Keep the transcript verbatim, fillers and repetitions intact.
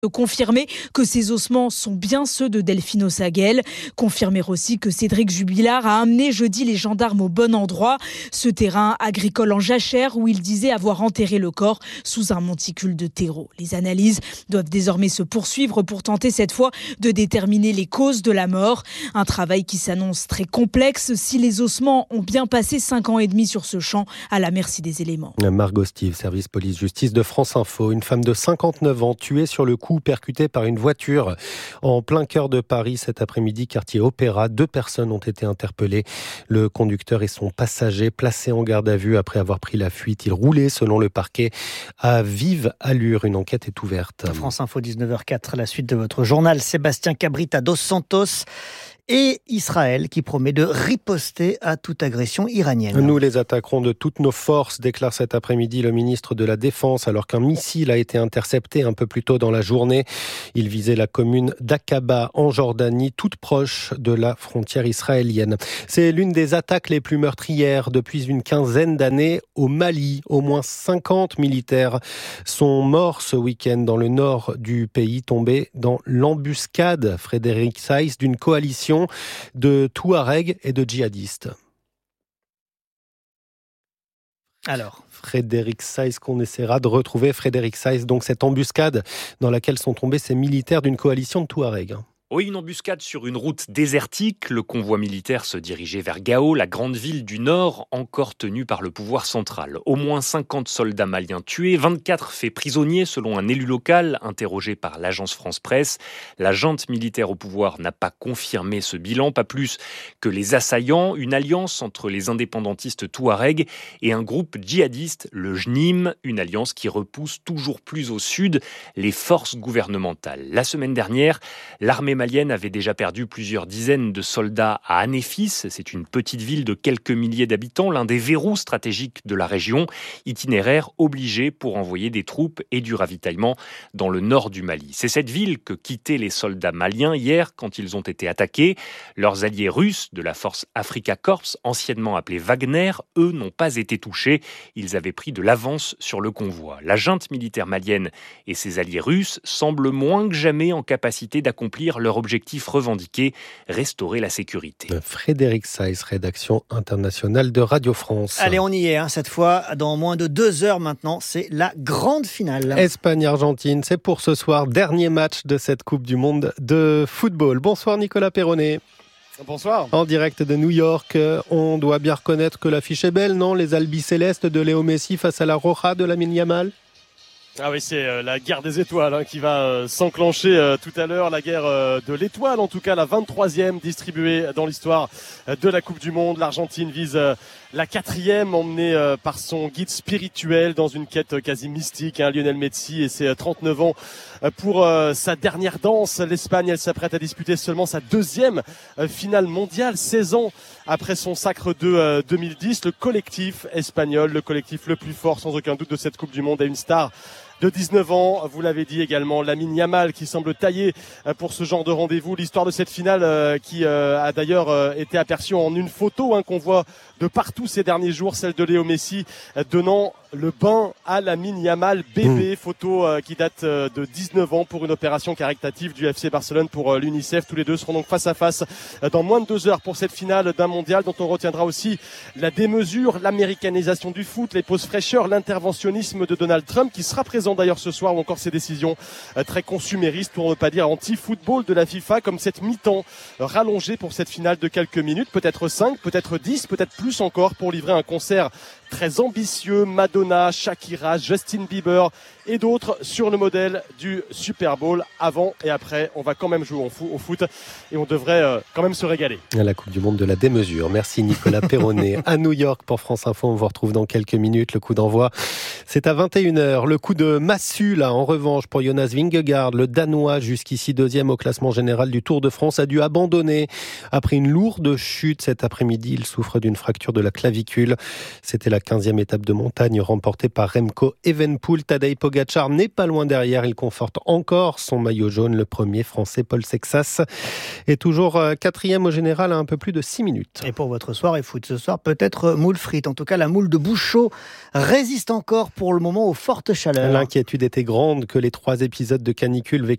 De confirmer que ces ossements sont bien ceux de Delphine Ossagel. Confirmer aussi que Cédric Jubilard a amené jeudi les gendarmes au bon endroit, ce terrain agricole en jachère où il disait avoir enterré le corps sous un monticule de terreau. Les analyses doivent désormais se poursuivre pour tenter cette fois de déterminer les causes de la mort. Un travail qui s'annonce très complexe si les ossements ont bien passé cinq ans et demi sur ce champ à la merci des éléments. Margot Stive, service police-justice de France Info. Une femme de cinquante-neuf ans tuée sur le coup, percutée par une voiture en plein cœur de Paris cet après-midi, quartier Opéra. Deux personnes ont été interpellées. Le conducteur et son passager placés en garde à vue après avoir pris la fuite. Ils roulaient, selon le parquet, à vive allure. Une enquête est ouverte. France Info, dix-neuf heures quatre, la suite de votre journal. Sébastien Cabrita dos Santos et Israël qui promet de riposter à toute agression iranienne. Nous les attaquerons de toutes nos forces, déclare cet après-midi le ministre de la Défense, alors qu'un missile a été intercepté un peu plus tôt dans la journée. Il visait la commune d'Aqaba en Jordanie, toute proche de la frontière israélienne. C'est l'une des attaques les plus meurtrières depuis une quinzaine d'années au Mali. Au moins cinquante militaires sont morts ce week-end dans le nord du pays, tombés dans l'embuscade, Frédéric Saïs, d'une coalition de Touaregs et de djihadistes. Alors Frédéric Saïs, qu'on essaiera de retrouver. Frédéric Saïs, donc cette embuscade dans laquelle sont tombés ces militaires d'une coalition de Touaregs. Oui, une embuscade sur une route désertique. Le convoi militaire se dirigeait vers Gao, la grande ville du Nord, encore tenue par le pouvoir central. Au moins cinquante soldats maliens tués, vingt-quatre faits prisonniers selon un élu local interrogé par l'agence France-Presse. La junte militaire au pouvoir n'a pas confirmé ce bilan, pas plus que les assaillants. Une alliance entre les indépendantistes touaregs et un groupe djihadiste, le J N I M, une alliance qui repousse toujours plus au sud les forces gouvernementales. La semaine dernière, l'armée malienne avait déjà perdu plusieurs dizaines de soldats à Anéfis. C'est une petite ville de quelques milliers d'habitants, l'un des verrous stratégiques de la région, itinéraire obligé pour envoyer des troupes et du ravitaillement dans le nord du Mali. C'est cette ville que quittaient les soldats maliens hier quand ils ont été attaqués. Leurs alliés russes de la force Afrika Korps, anciennement appelée Wagner, eux n'ont pas été touchés. Ils avaient pris de l'avance sur le convoi. La junte militaire malienne et ses alliés russes semblent moins que jamais en capacité d'accomplir leur objectif revendiqué, restaurer la sécurité. Frédéric Saïs, rédaction internationale de Radio France. Allez, on y est, hein, cette fois, dans moins de deux heures maintenant, c'est la grande finale. Espagne-Argentine, c'est pour ce soir, dernier match de cette Coupe du Monde de football. Bonsoir Nicolas Perronnet. Bonsoir. En direct de New York, on doit bien reconnaître que l'affiche est belle, non ? Les albicélestes de Léo Messi face à la Roja de Lamine Yamal. Ah oui, c'est euh, la guerre des étoiles hein, qui va euh, s'enclencher euh, tout à l'heure. La guerre euh, de l'étoile, en tout cas la vingt-troisième distribuée dans l'histoire euh, de la Coupe du Monde. L'Argentine vise euh, la quatrième, emmenée euh, par son guide spirituel dans une quête euh, quasi mystique. Hein, Lionel Messi et ses euh, trente-neuf ans euh, pour euh, sa dernière danse. L'Espagne, elle s'apprête à disputer seulement sa deuxième euh, finale mondiale, seize ans après son sacre de euh, deux mille dix. Le collectif espagnol, le collectif le plus fort sans aucun doute de cette Coupe du Monde, a une star de dix-neuf ans, vous l'avez dit également, Lamine Yamal qui semble taillé pour ce genre de rendez-vous. L'histoire de cette finale qui a d'ailleurs été aperçue en une photo hein, qu'on voit de partout ces derniers jours, celle de Léo Messi donnant le bain à Lamine Yamal, bébé, mmh. photo qui date de dix-neuf ans pour une opération caritative du F C Barcelone pour l'UNICEF. Tous les deux seront donc face à face dans moins de deux heures pour cette finale d'un mondial dont on retiendra aussi la démesure, l'américanisation du foot, les pauses fraîcheurs, l'interventionnisme de Donald Trump qui sera présent d'ailleurs ce soir, ou encore ces décisions très consuméristes, pour ne pas dire anti-football de la FIFA, comme cette mi-temps rallongée pour cette finale de quelques minutes, peut-être cinq, peut-être dix, peut-être plus encore, pour livrer un concert très ambitieux. Madonna, Shakira, Justin Bieber et d'autres sur le modèle du Super Bowl. Avant et après, on va quand même jouer au foot et on devrait euh, quand même se régaler. La Coupe du Monde de la démesure. Merci Nicolas Perronnet. À New York pour France Info, on vous retrouve dans quelques minutes. Le coup d'envoi, c'est à vingt et une heures. Le coup de massue, là, en revanche, pour Jonas Vingegaard, le Danois, jusqu'ici deuxième au classement général du Tour de France, a dû abandonner après une lourde chute cet après-midi. Il souffre d'une fracture de la clavicule. C'était la quinzième étape de montagne remportée par Remco Evenepoel. Tadej Pogacar Pogačar n'est pas loin derrière. Il conforte encore son maillot jaune. Le premier français, Paul Sexas, est toujours quatrième au général à un peu plus de six minutes. Et pour votre soirée foot ce soir, peut-être moule frite. En tout cas, la moule de Bouchot résiste encore pour le moment aux fortes chaleurs. L'inquiétude était grande que les trois épisodes de canicule vécus